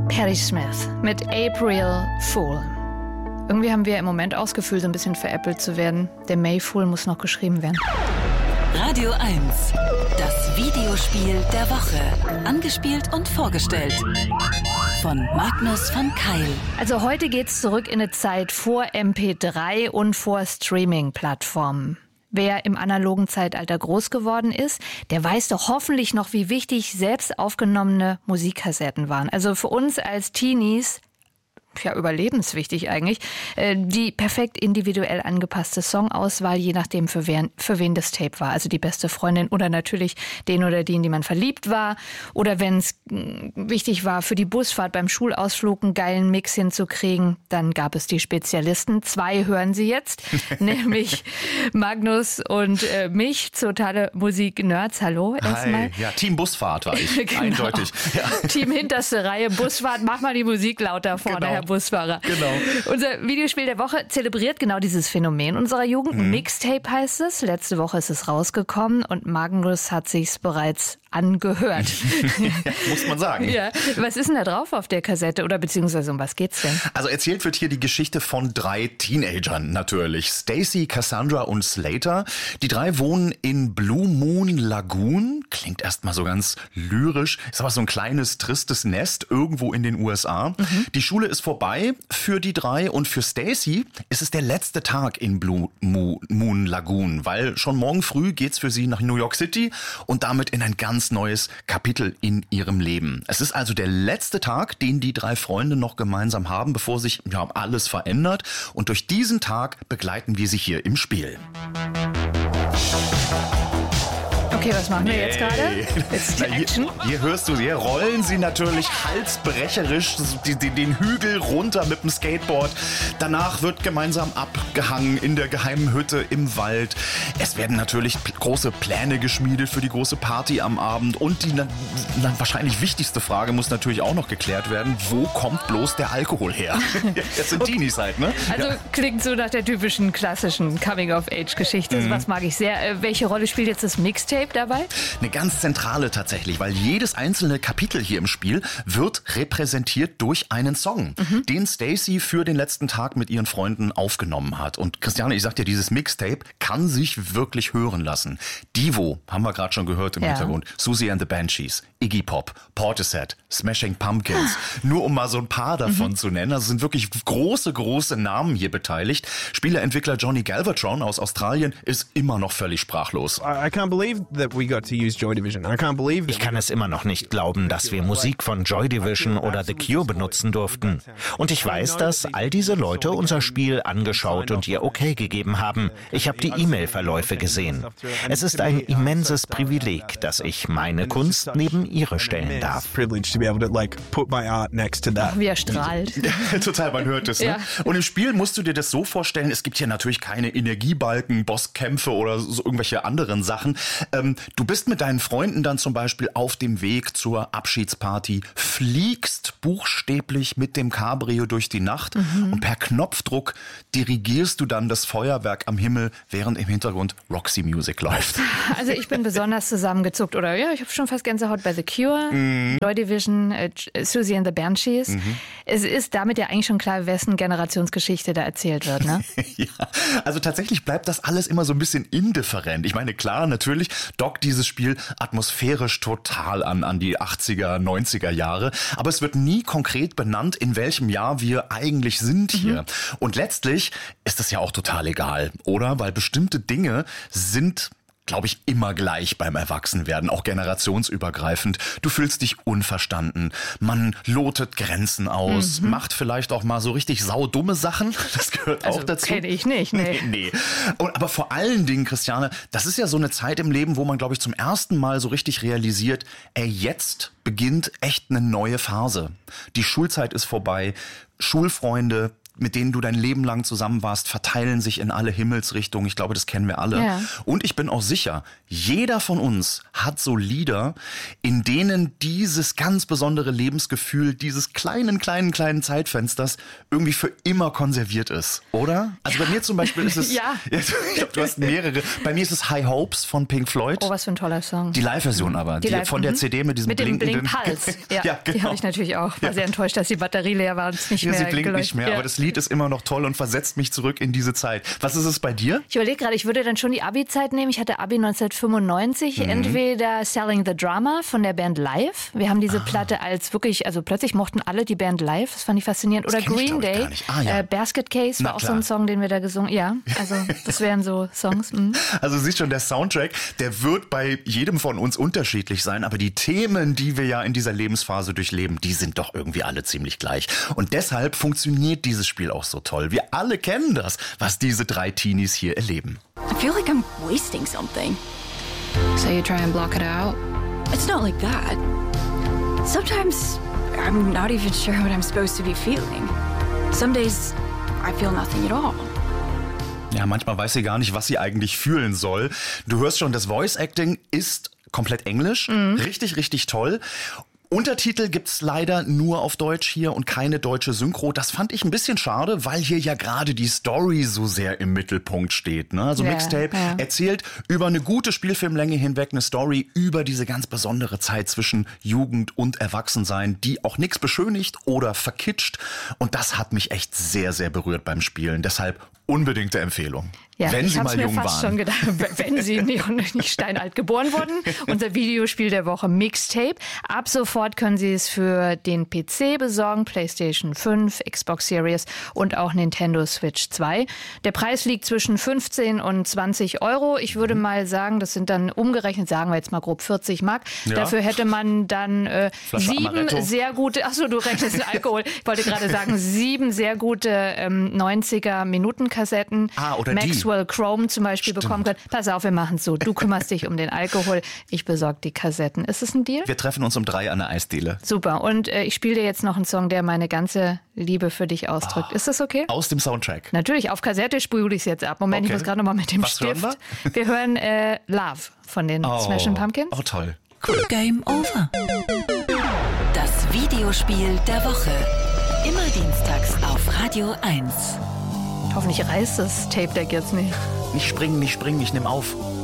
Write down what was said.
Patti Smith mit April Fool. Irgendwie haben wir im Moment auch das Gefühl, so ein bisschen veräppelt zu werden. Der May Fool muss noch geschrieben werden. Radio 1, das Videospiel der Woche. Angespielt und vorgestellt von Magnus von Keil. Also heute geht's zurück in eine Zeit vor MP3 und vor Streaming-Plattformen. Wer im analogen Zeitalter groß geworden ist, der weiß doch hoffentlich noch, wie wichtig selbst aufgenommene Musikkassetten waren. Also für uns als Teenies, ja, überlebenswichtig eigentlich, die perfekt individuell angepasste Songauswahl, je nachdem für wen das Tape war. Also die beste Freundin oder natürlich den oder die, in die man verliebt war. Oder wenn es wichtig war, für die Busfahrt beim Schulausflug einen geilen Mix hinzukriegen, dann gab es die Spezialisten. 2 hören Sie jetzt, nämlich Magnus und mich, totale Musik-Nerds. Hallo erstmal. Ja, Team Busfahrt war ich, genau. Eindeutig. Ja. Team hinterste Reihe, Busfahrt, mach mal die Musik lauter vorne, genau. Herr Busfahrer. Genau. Unser Videospiel der Woche zelebriert genau dieses Phänomen unserer Jugend. Mixtape heißt es. Letzte Woche ist es rausgekommen und Magnus hat sich's bereits angehört. Ja, muss man sagen. Ja. Was ist denn da drauf auf der Kassette oder beziehungsweise um was geht's denn? Also erzählt wird hier die Geschichte von 3 Teenagern natürlich. Stacy, Cassandra und Slater. Die 3 wohnen in Blue Moon Lagoon. Klingt erstmal so ganz lyrisch. Ist aber so ein kleines, tristes Nest irgendwo in den USA. Die Schule ist vorbei für die 3 und für Stacy ist es der letzte Tag in Blue Moon Lagoon, weil schon morgen früh geht's für sie nach New York City und damit in ein ganz neues Kapitel in ihrem Leben. Es ist also der letzte Tag, den die 3 Freunde noch gemeinsam haben, bevor sich alles verändert. Und durch diesen Tag begleiten wir sie hier im Spiel. Okay, was machen wir jetzt gerade? Jetzt die Action. Hier hörst du, hier rollen sie natürlich halsbrecherisch den Hügel runter mit dem Skateboard. Danach wird gemeinsam abgehangen in der geheimen Hütte im Wald. Es werden natürlich große Pläne geschmiedet für die große Party am Abend. Und die wahrscheinlich wichtigste Frage muss natürlich auch noch geklärt werden. Wo kommt bloß der Alkohol her? Das sind Teenies halt, ne? Also klingt so nach der typischen klassischen Coming-of-Age-Geschichte. Was mag ich sehr. Welche Rolle spielt jetzt das Mixtape dabei? Eine ganz zentrale tatsächlich, weil jedes einzelne Kapitel hier im Spiel wird repräsentiert durch einen Song, den Stacy für den letzten Tag mit ihren Freunden aufgenommen hat. Und Christiane, ich sag dir, dieses Mixtape kann sich wirklich hören lassen. Divo, haben wir gerade schon gehört im Hintergrund, Susie and the Banshees, Iggy Pop, Portishead, Smashing Pumpkins, nur um mal so ein paar davon zu nennen. Also sind wirklich große Namen hier beteiligt. Spieleentwickler Johnny Galvatron aus Australien ist immer noch völlig sprachlos. I can't believe that we got to use Joy Division. Ich kann es immer noch nicht glauben, dass wir Musik von Joy Division oder The Cure benutzen durften. Und ich weiß, dass all diese Leute unser Spiel angeschaut und ihr Okay gegeben haben. Ich habe die E-Mail-Verläufe gesehen. Es ist ein immenses Privileg, dass ich meine Kunst neben ihre stellen darf. Wie er strahlt. Total, man hört es. Ne? Ja. Und im Spiel musst du dir das so vorstellen, es gibt hier natürlich keine Energiebalken, Bosskämpfe oder so irgendwelche anderen Sachen. Du bist mit deinen Freunden dann zum Beispiel auf dem Weg zur Abschiedsparty, fliegst buchstäblich mit dem Cabrio durch die Nacht und per Knopfdruck dirigierst du dann das Feuerwerk am Himmel, während im Hintergrund Roxy Music läuft. Also ich bin besonders zusammengezuckt oder ich habe schon fast Gänsehaut bei The Cure, Joy Division, Susie and the Banshees. Es ist damit ja eigentlich schon klar, wessen Generationsgeschichte da erzählt wird, ne? Ja, also tatsächlich bleibt das alles immer so ein bisschen indifferent. Ich meine, klar, natürlich dockt dieses Spiel atmosphärisch total an die 80er, 90er Jahre. Aber es wird nie konkret benannt, in welchem Jahr wir eigentlich sind hier. Und letztlich ist das ja auch total egal, oder? Weil bestimmte Dinge sind, glaube ich, immer gleich beim Erwachsenwerden, auch generationsübergreifend. Du fühlst dich unverstanden, man lotet Grenzen aus, macht vielleicht auch mal so richtig saudumme Sachen, das gehört auch dazu. Kenne ich nicht, Nee. Aber vor allen Dingen, Christiane, das ist ja so eine Zeit im Leben, wo man, glaube ich, zum ersten Mal so richtig realisiert, jetzt beginnt echt eine neue Phase. Die Schulzeit ist vorbei, Schulfreunde, mit denen du dein Leben lang zusammen warst, verteilen sich in alle Himmelsrichtungen. Ich glaube, das kennen wir alle. Ja. Und ich bin auch sicher, jeder von uns hat so Lieder, in denen dieses ganz besondere Lebensgefühl dieses kleinen Zeitfensters irgendwie für immer konserviert ist, oder? Also bei mir zum Beispiel ist es, ja. Ich glaube, du hast mehrere. Bei mir ist es High Hopes von Pink Floyd. Oh, was für ein toller Song. Die Live-Version aber, von der CD mit diesem blinkenden... Mit dem Blink-Hals. Ja, genau. Die habe ich natürlich auch. War sehr enttäuscht, dass die Batterie leer war und es nicht mehr sie blinkt nicht mehr, ja. aber das Lied ist immer noch toll und versetzt mich zurück in diese Zeit. Was ist es bei dir? Ich überlege gerade, ich würde dann schon die Abi-Zeit nehmen. Ich hatte Abi 1995. Entweder Selling the Drama von der Band Live. Wir haben diese Platte als wirklich, also plötzlich mochten alle die Band Live. Das fand ich faszinierend. Oder Green Day. Basket Case war auch so ein Song, den wir da gesungen. Ja, also das wären so Songs. Also siehst schon, der Soundtrack, der wird bei jedem von uns unterschiedlich sein, aber die Themen, die wir ja in dieser Lebensphase durchleben, die sind doch irgendwie alle ziemlich gleich. Und deshalb funktioniert dieses Spiel auch so toll. Wir alle kennen das, was diese 3 Teenies hier erleben. I feel like I'm wasting something. So you try and block it out? It's not like that. Sometimes I'm not even sure what I'm supposed to be feeling. Some days I feel nothing at all. Ja, manchmal weiß sie gar nicht, was sie eigentlich fühlen soll. Du hörst schon, das Voice Acting ist komplett Englisch. Richtig, richtig toll. Untertitel gibt's leider nur auf Deutsch hier und keine deutsche Synchro. Das fand ich ein bisschen schade, weil hier ja gerade die Story so sehr im Mittelpunkt steht. Ne? Also Mixtape erzählt über eine gute Spielfilmlänge hinweg eine Story über diese ganz besondere Zeit zwischen Jugend und Erwachsensein, die auch nichts beschönigt oder verkitscht. Und das hat mich echt sehr, sehr berührt beim Spielen. Deshalb unbedingte Empfehlung. Ja, wenn Sie mal jung waren. Ich habe mir fast schon gedacht, wenn Sie nicht steinalt geboren wurden. Unser Videospiel der Woche Mixtape. Ab sofort können Sie es für den PC besorgen, PlayStation 5, Xbox Series und auch Nintendo Switch 2. Der Preis liegt zwischen 15 und 20 Euro. Ich würde mal sagen, das sind dann umgerechnet, sagen wir jetzt mal grob 40 Mark. Ja. Dafür hätte man dann 7 sehr gute, achso, du rechnest mit Alkohol. Ich wollte gerade sagen, 7 sehr gute 90er-Minuten-Kassetten. Oder Maxwell Chrome zum Beispiel bekommen können. Pass auf, wir machen es so. Du kümmerst dich um den Alkohol, ich besorge die Kassetten. Ist es ein Deal? Wir treffen uns um 3 an der Eisdiele. Super. Und ich spiele dir jetzt noch einen Song, der meine ganze Liebe für dich ausdrückt. Ist das okay? Aus dem Soundtrack? Natürlich, auf Kassette spule ich es jetzt ab. Moment, ich muss gerade noch mal mit dem Stift. Wir hören Love von den Smashing Pumpkins. Oh, toll. Cool. Game over. Das Videospiel der Woche. Immer dienstags auf Radio 1. Hoffentlich reißt das Tape Deck jetzt nicht. Nicht springen, ich nehme auf.